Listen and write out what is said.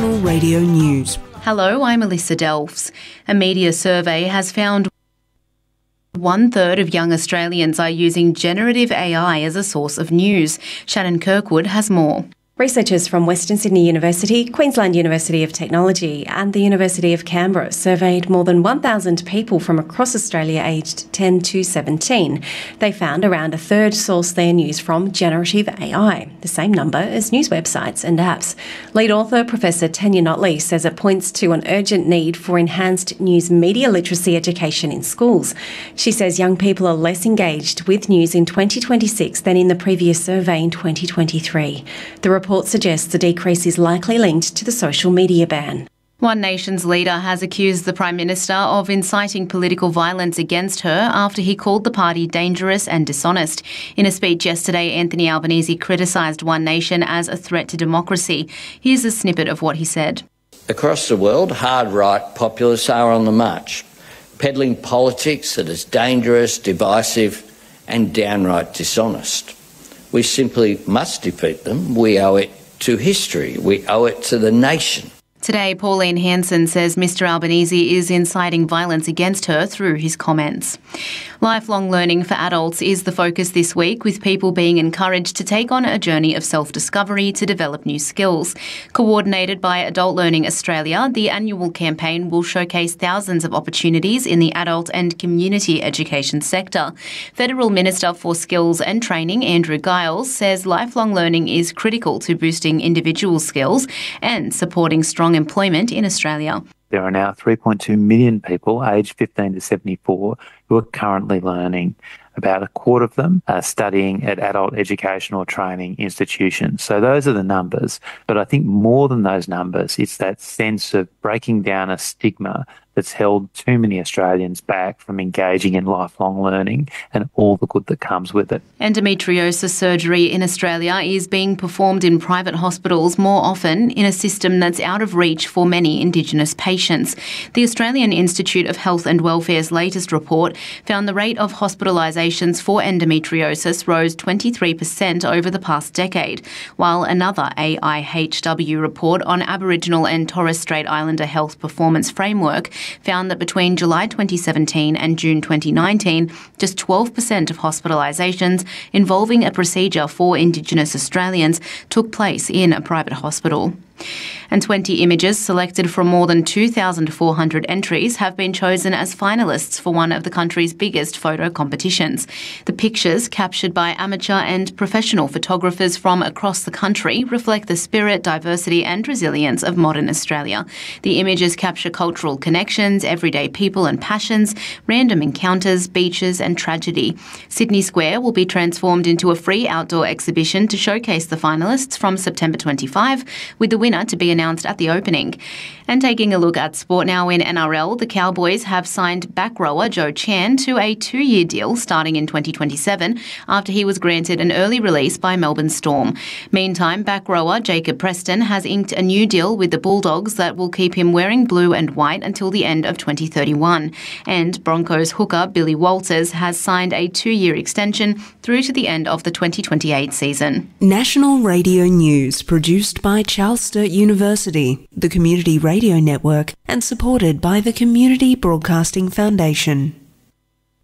National Radio News. Hello, I'm Alyssa Delfs. A media survey has found 1/3 of young Australians are using generative AI as a source of news. Shannon Kirkwood has more. Researchers from Western Sydney University, Queensland University of Technology and the University of Canberra surveyed more than 1,000 people from across Australia aged 10 to 17. They found around a third source their news from generative AI, the same number as news websites and apps. Lead author Professor Tanya Notley says it points to an urgent need for enhanced news media literacy education in schools. She says young people are less engaged with news in 2026 than in the previous survey in 2023. The report suggests the decrease is likely linked to the social media ban. One Nation's leader has accused the Prime Minister of inciting political violence against her after he called the party dangerous and dishonest. In a speech yesterday, Anthony Albanese criticised One Nation as a threat to democracy. Here's a snippet of what he said. Across the world, hard-right populists are on the march, peddling politics that is dangerous, divisive and downright dishonest. We simply must defeat them. We owe it to history. We owe it to the nation. Today, Pauline Hanson says Mr Albanese is inciting violence against her through his comments. Lifelong learning for adults is the focus this week, with people being encouraged to take on a journey of self-discovery to develop new skills. Coordinated by Adult Learning Australia, the annual campaign will showcase thousands of opportunities in the adult and community education sector. Federal Minister for Skills and Training, Andrew Giles, says lifelong learning is critical to boosting individual skills and supporting strong employment in Australia. There are now 3.2 million people aged 15 to 74 who are currently learning. About a quarter of them are studying at adult education or training institutions. So those are the numbers. But I think more than those numbers, it's that sense of breaking down a stigma that's held too many Australians back from engaging in lifelong learning and all the good that comes with it. Endometriosis surgery in Australia is being performed in private hospitals more often in a system that's out of reach for many Indigenous patients. The Australian Institute of Health and Welfare's latest report found the rate of hospitalisations for endometriosis rose 23% over the past decade, while another AIHW report on Aboriginal and Torres Strait Islander health performance framework found that between July 2017 and June 2019, just 12% of hospitalisations involving a procedure for Indigenous Australians took place in a private hospital. And 20 images selected from more than 2,400 entries have been chosen as finalists for one of the country's biggest photo competitions. The pictures, captured by amateur and professional photographers from across the country, reflect the spirit, diversity and resilience of modern Australia. The images capture cultural connections, everyday people and passions, random encounters, beaches and tragedy. Sydney Square will be transformed into a free outdoor exhibition to showcase the finalists from September 25, with the winner to be announced at the opening. And taking a look at sport now in NRL, the Cowboys have signed back rower Joe Chan to a 2-year deal starting in 2027 after he was granted an early release by Melbourne Storm. Meantime, back rower Jacob Preston has inked a new deal with the Bulldogs that will keep him wearing blue and white until the end of 2031. And Broncos hooker Billy Walters has signed a 2-year extension through to the end of the 2028 season. National Radio News, produced by Charles Sturt University, the Community Radio Network, and supported by the Community Broadcasting Foundation.